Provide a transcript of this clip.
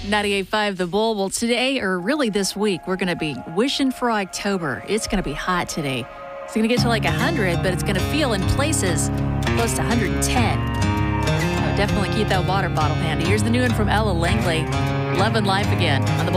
98.5 The Bull. Well, today, or really this week, we're going to be wishing for October. It's going to be hot today. It's going to get to like 100, but it's going to feel in places close to 110. So definitely keep that water bottle handy. Here's the new one from Ella Langley. Love and Life Again on the Bull.